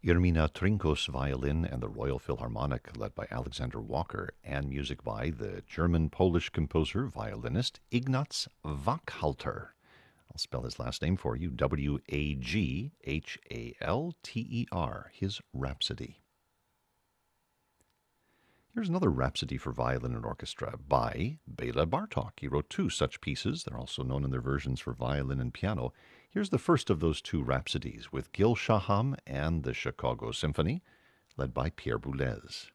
Irmina Trinkos violin and the Royal Philharmonic led by Alexander Walker, and music by the German-Polish composer, violinist Ignaz Waghalter. I'll spell his last name for you, Waghalter, his Rhapsody. Here's another Rhapsody for violin and orchestra by Bela Bartok. He wrote two such pieces. They're also known in their versions for violin and piano. Here's the first of those two Rhapsodies with Gil Shaham and the Chicago Symphony, led by Pierre Boulez.